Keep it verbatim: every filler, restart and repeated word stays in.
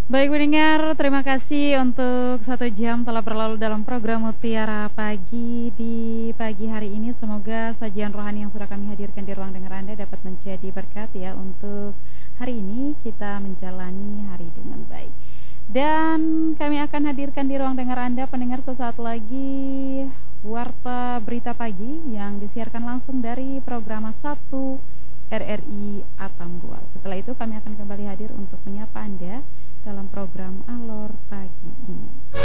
Baik pendengar, terima kasih untuk satu jam telah berlalu dalam program Mutiara Pagi di pagi hari ini. Semoga sajian rohani yang sudah kami hadirkan di ruang dengar Anda dapat menjadi berkat ya untuk hari ini kita menjalani hari dengan baik. Dan kami akan hadirkan di ruang dengar Anda pendengar sesaat lagi Warta Berita Pagi yang disiarkan langsung dari program satu R R I Atambua. Setelah itu kami akan kembali hadir untuk